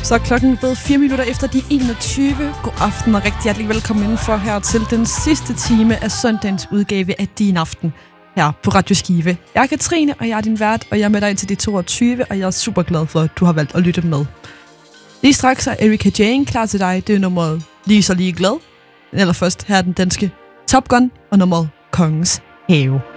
Så klokken blevet 4 minutter efter de 21. God aften og rigtig hjertelig velkommen indenfor her til den sidste time af søndagens udgave af Din Aften her på Radio Skive. Jeg er Katrine, og jeg er din vært, og jeg er med dig indtil de 22, og jeg er super glad for, at du har valgt at lytte med. Lige straks er Erika Jane klar til dig. Det er nummeret Lige så lige glad. Eller først her er den danske Top Gun og nummeret Kongens Have.